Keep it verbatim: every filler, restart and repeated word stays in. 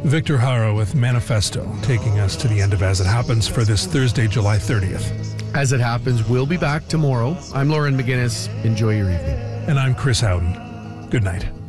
Victor Haro with Manifesto, taking us to the end of As It Happens for this Thursday, July thirtieth. As It Happens, we'll be back tomorrow. I'm Lauren McGinnis. Enjoy your evening. And I'm Chris Howden. Good night.